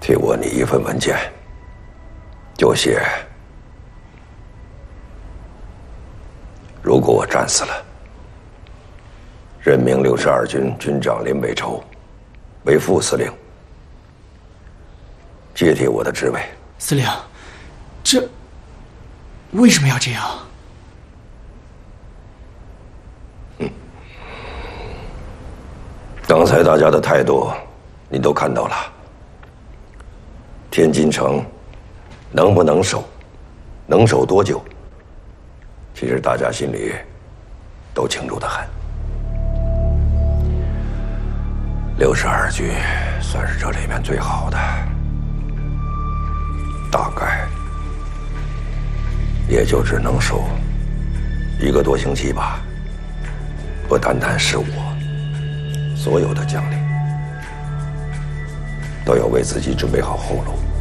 替我拟一份文件，就写：如果我战死了，任命62军军长林北畴为副司令，接替我的职位。 司令，这为什么要这样？ 刚才大家的态度，你都看到了。天津城能不能守，能守多久，其实大家心里都清楚得很。62军算是这里面最好的，大概也就只能守1个多星期吧。不单单是我，所有的将领都要为自己准备好后路。